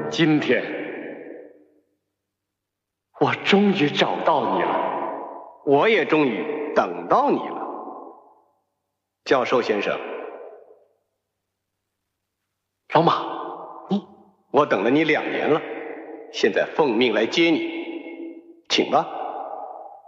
今天，我终于找到你了， 我也终于等到你了，教授先生。 老马， 我等了你2年了，现在奉命来接你，请吧。